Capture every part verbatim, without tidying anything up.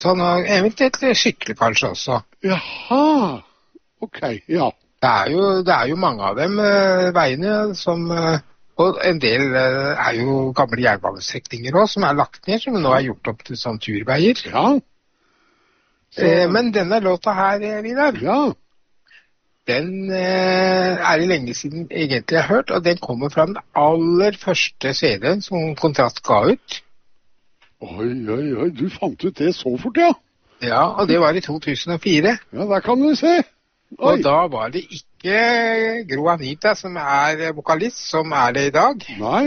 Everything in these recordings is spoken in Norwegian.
Sånn, og eventuelt sykle kanskje også. Jaha, ok, ja. Det er jo, det er jo mange av dem uh, veiene som, uh, og en del uh, er jo gamle jernbanestrekninger også, som er lagt ned, som nå er gjort opp til sånn turveier. Ja. Så... Uh, men denne låta her, Vidar, ja. Den uh, er det lenge siden egentlig jeg har hørt, og den kommer fra den aller første C D-en som Kontrast ga ut. Oi, oi, oi, du fant ut det så fort, ja. Ja, og det var i to tusen og fire. Ja, der kan du se. Oi. Og da var det ikke Gro Anita som er vokalist, som er det i dag. Nei.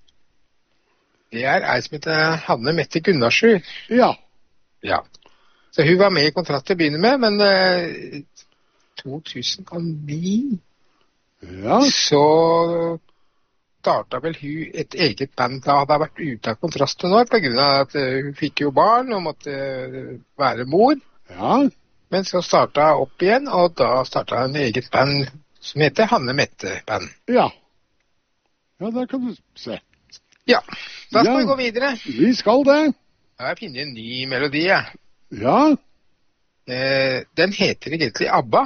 Det er ei som heter Hanne Mette Gunnarsrud. Ja. Ja. Så hun var med i Kontrast til å begynne med, men uh, to tusen og ni ja. Så startet vel hun et eget band. Da hadde hun vært ute av Kontrast til nå, på grunn av at uh, hun fikk jo barn og måtte uh, være mor. Ja. Men så startet hun opp igjen, og da startet hun en eget band som heter Hanne Mette Band. Ja. Ja, der kan du se. Ja, da skal ja. vi gå videre. Vi skal det. Jeg har funnet en ny melodi, ja. Ja. Eh, den heter egentlig ABBA.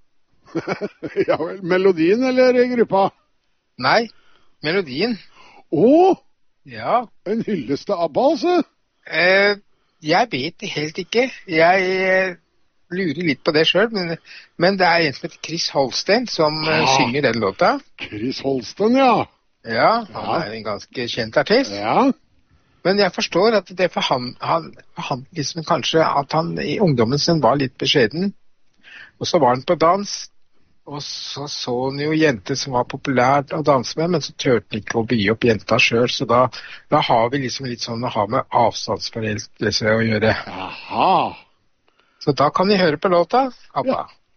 Ja vel, melodien eller gruppa? Nei, melodien. Åh, ja. En hylleste ABBA, altså? Eh, jeg vet det helt ikke. Jeg eh, lurer litt på det selv, men, men det er en som heter Chris Holsten som ja. uh, synger den låta. Chris Holsten, ja. Ja, han ja. er en ganske kjent artist. Ja. Men jeg forstår at det for han, han, han liksom kanskje at han i ungdommen sin var litt beskjeden. Og så var han på dans, og så så han jo jenter som var populært å danse med, men så tørte han ikke å by opp jenta selv, så da, da har vi liksom litt sånn å ha med avstandsforelskelse å gjøre. Aha. Så da kan vi høre på låta, ABBA. Ja.